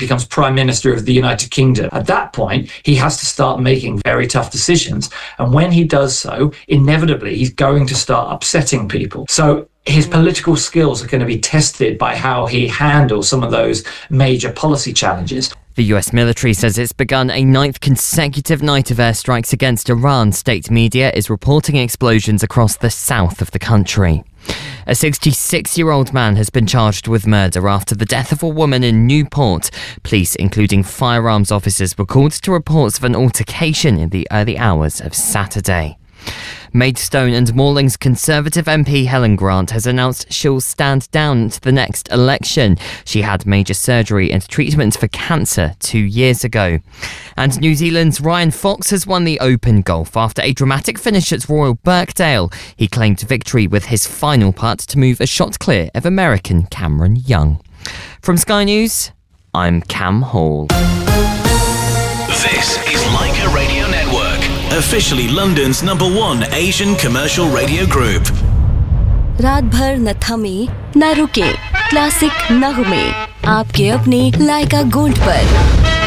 becomes Prime Minister of the United Kingdom. At that point, he has to start making very tough decisions. And when he does so, inevitably, he's going to start upsetting people. So his political skills are going to be tested by how he handles some of those major policy challenges. The US military says it's begun a 9th consecutive night of airstrikes against Iran. State media is reporting explosions across the south of the country. A 66-year-old man has been charged with murder after the death of a woman in Newport. Police, including firearms officers, were called to reports of an altercation in the early hours of Saturday. Maidstone and Morling's Conservative MP Helen Grant has announced she'll stand down to the next election. She had major surgery and treatment for cancer 2 years ago. And New Zealand's Ryan Fox has won the Open Golf after a dramatic finish at Royal Birkdale. He claimed victory with his final putt to move a shot clear of American Cameron Young. From Sky News, I'm Cam Hall. This is Leica Radio Network, officially London's #1 Asian commercial radio group. रात भर न थमे न रुके, classic नगमे आपके अपने लाइका gold पर।